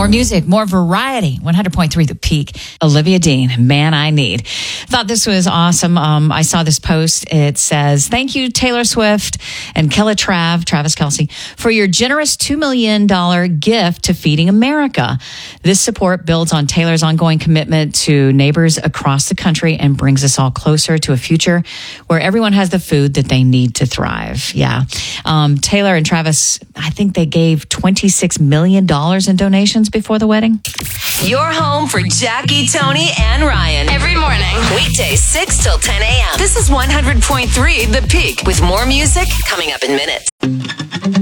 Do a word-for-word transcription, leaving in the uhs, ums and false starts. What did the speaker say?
More music, more variety. one hundred point three The Peak. Olivia Dean, Man I Need. Thought this was awesome. Um, I saw this post. It says, thank you, Taylor Swift and Kella Trav, Travis Kelce, for your generous two million dollars gift to Feeding America. This support builds on Taylor's ongoing commitment to neighbors across the country and brings us all closer to a future where everyone has the food that they need to thrive. Yeah. Um, Taylor and Travis, I think they gave twenty-six million dollars in donations before the wedding. Your home for Jackie, Tony, and Ryan. Every morning. Weekdays six till ten a.m. This is one hundred point three The Peak with more music coming up in minutes.